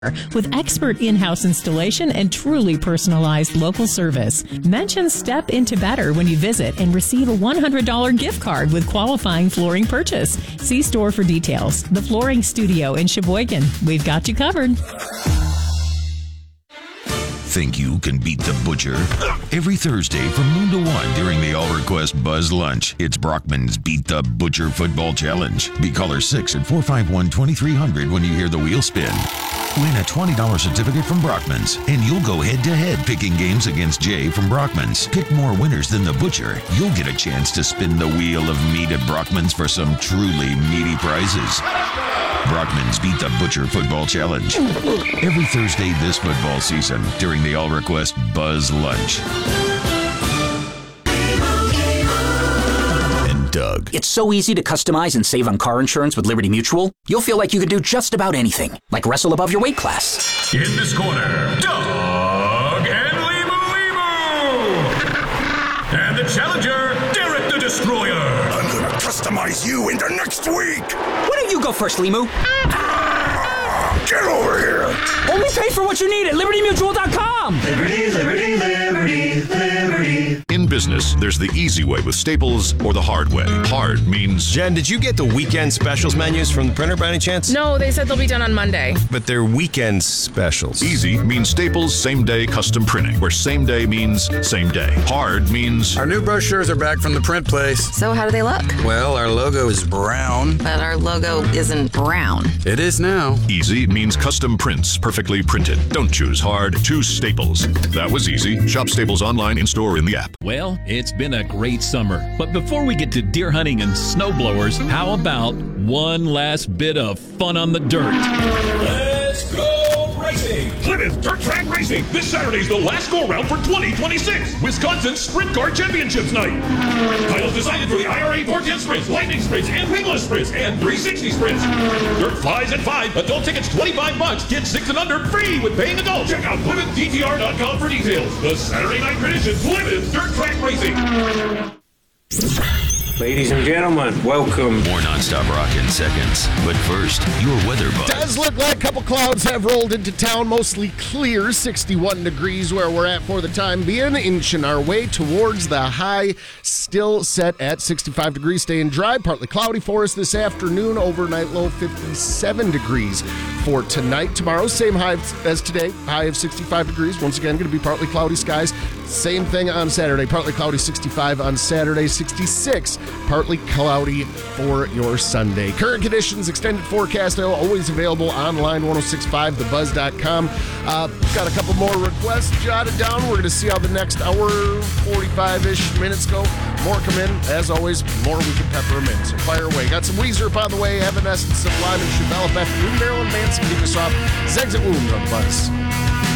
with expert in-house installation and truly personalized local service. Mention Step Into Better when you visit and receive a $100 gift card with qualifying flooring purchase. See store for details. The Flooring Studio in Sheboygan. We've got you covered. Think you can beat the Butcher? Every Thursday from noon to 1 during the All Request Buzz Lunch, it's Brockman's Beat the Butcher Football Challenge. Be caller 6 at 451-2300 when you hear the wheel spin. Win a $20 certificate from Brockman's, and you'll go head-to-head picking games against Jay from Brockman's. Pick more winners than the Butcher. You'll get a chance to spin the wheel of meat at Brockman's for some truly meaty prizes. Brockman's Beat the Butcher Football Challenge. Every Thursday this football season during the All Request Buzz Lunch. And Doug. It's so easy to customize and save on car insurance with Liberty Mutual. You'll feel like you can do just about anything, like wrestle above your weight class. In this corner, Doug and Limu. And the challenger, Derek the Destroyer. I'm gonna customize you into next week. Why don't you go first, Limu? Get over here. Only pay for what you need at LibertyMutual.com. Liberty, liberty, liberty, liberty. In business, there's the easy way with Staples or the hard way. Hard means... Jen, did you get the weekend specials menus from the printer by any chance? No, they said they'll be done on Monday. But they're weekend specials. Easy means Staples same-day custom printing, where same day means same day. Hard means... Our new brochures are back from the print place. So how do they look? Well, our logo is brown. But our logo isn't brown. It is now. Easy means custom prints, perfectly printed. Don't choose hard, choose Staples. That was easy. Shop Staples online, in-store, in the app. Well, it's been a great summer. But before we get to deer hunting and snowblowers, how about one last bit of fun on the dirt? Let's go racing! Plymouth Dirt Track Racing. This Saturday's the last go-round for 2026. Wisconsin Sprint Car Championships Night. Titles decided for the IRA 410 Sprints, Lightning Sprints, and Wingless Sprints, and 360 Sprints. Dirt flies at 5. Adult tickets $25. Kids 6 and under free with paying adults. Check out PlymouthDTR.com for details. The Saturday night tradition, Plymouth Dirt Track Racing. Ladies and gentlemen, welcome. More nonstop rock in seconds. But first, your weather buzz. Does look like a couple clouds have rolled into town. Mostly clear, 61 degrees where we're at for the time being. Inching our way towards the high, still set at 65 degrees. Staying dry, partly cloudy for us this afternoon. Overnight low 57 degrees for tonight. Tomorrow, same high as today, high of 65 degrees. Once again, going to be partly cloudy skies. Same thing on Saturday, partly cloudy, 65 on Saturday, 66. Partly cloudy for your Sunday. Current conditions, extended forecast, always available online, 1065thebuzz.com. Got a couple more requests jotted down. We're going to see how the next hour, 45-ish minutes go. More come in. As always, more we can pepper them in. So fire away. Got some Weezer up on the way. Evanescence, Sublime, and Chevelle. Afternoon, Marilyn Manson, kick us off. Zags at Wound on Buzz.